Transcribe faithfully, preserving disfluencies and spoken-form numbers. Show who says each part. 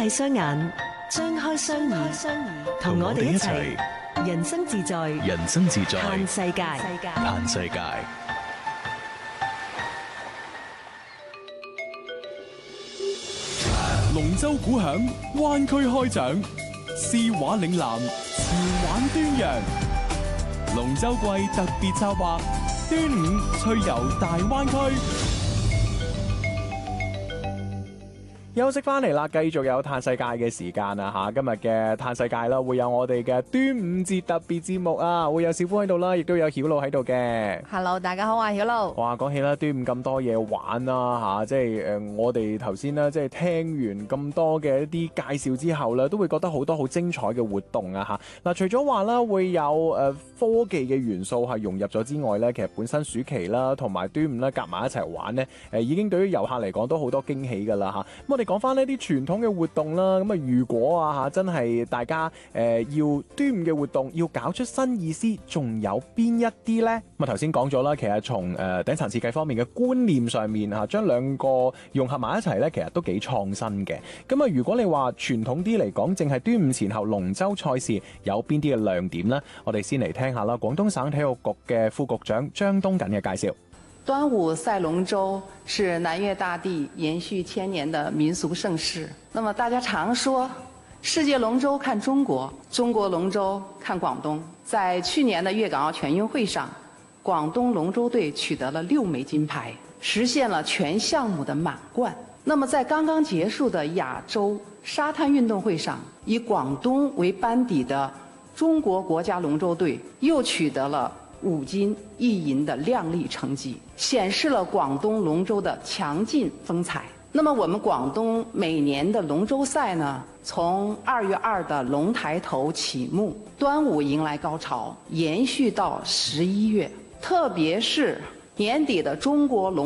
Speaker 1: 閉雙眼，張開雙耳，同我哋一齊人生自在，
Speaker 2: 人生自在，
Speaker 1: 看世界，
Speaker 2: 看世界。龍舟鼓響，灣區開獎，詩畫嶺南，潮玩端陽。龍舟季特別策劃，端午趣遊大灣區。
Speaker 3: 休息翻嚟啦，繼續有嘆世界嘅時間啊吓！今日嘅嘆世界啦，會有我哋嘅端午節特別節目啊，會有小夫喺度啦，亦都有曉露喺度嘅。
Speaker 4: Hello， 大家好啊，曉露。
Speaker 3: 哇，講起啦，端午咁多嘢玩啦吓，即係誒、呃，我哋頭先咧，即係聽完咁多嘅一啲介紹之後咧，都會覺得好多好精彩嘅活動啊吓。嗱，除咗話啦，會有誒科技嘅元素係融入咗之外咧，其實本身暑期啦，同埋端午咧夾埋一齊玩咧，誒已經對於遊客嚟講都好多驚喜噶啦吓。咁我哋講翻呢啲傳統嘅活動啦，咁啊如果啊吓真係大家誒、呃、要端午嘅活動要搞出新意思，仲有邊一啲呢？咁啊頭先講咗啦，其實從誒頂層設計方面嘅觀念上面吓，將兩個融合埋一齊呢，其實都幾創新嘅。咁啊如果你話傳統啲嚟講，淨係端午前後龍舟賽事有邊啲嘅亮點呢？我哋先嚟聽下啦，廣東省體育局嘅副局長張東錦嘅介紹。
Speaker 5: 端午賽龍舟是南粵大地延續千年的民俗盛事。那麼大家常說，世界龍舟看中國，中國龍舟看廣東。在去年的粵港澳全運會上，廣東龍舟隊取得了六枚金牌，實現了全項目的滿貫。那麼在剛剛結束的亞洲沙灘運動會上，以廣東為班底的中國國家龍舟隊又取得了五金一銀的亮麗成績，顯示了廣東龍舟的強勁風采。那麼我們廣東每年的龍舟賽呢，從二月二的龍抬頭啟幕，端午迎來高潮，延續到十一月，特別是年底的中國龍